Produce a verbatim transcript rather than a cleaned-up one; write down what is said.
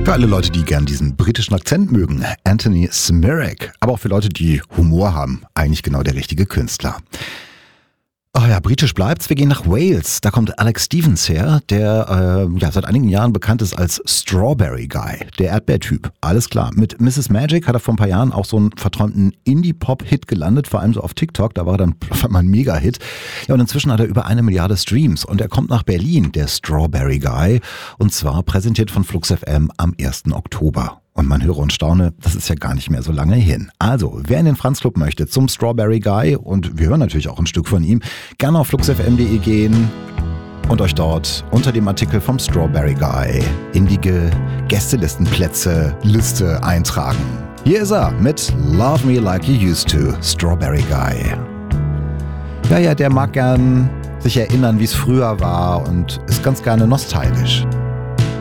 Für alle Leute, die gern diesen britischen Akzent mögen, Anthony Smirek. Aber auch für Leute, die Humor haben, eigentlich genau der richtige Künstler. Oh ja, britisch bleibt's. Wir gehen nach Wales. Da kommt Alex Stevens her, der äh, ja, seit einigen Jahren bekannt ist als Strawberry Guy, der Erdbeertyp. Alles klar. Mit Missus Magic hat er vor ein paar Jahren auch so einen verträumten Indie-Pop-Hit gelandet, vor allem so auf TikTok. Da war er dann auf einmal ein Mega-Hit. Ja, und inzwischen hat er über eine Milliarde Streams. Und er kommt nach Berlin, der Strawberry Guy. Und zwar präsentiert von Flux F M am ersten Oktober. Und man höre und staune, das ist ja gar nicht mehr so lange hin. Also, wer in den Franz Club möchte zum Strawberry Guy, und wir hören natürlich auch ein Stück von ihm, gerne auf flux f m punkt d e gehen und euch dort unter dem Artikel vom Strawberry Guy in die Gästelistenplätze Liste eintragen. Hier ist er mit Love Me Like You Used To, Strawberry Guy. Ja, ja, der mag gern sich erinnern, wie es früher war und ist ganz gerne nostalgisch.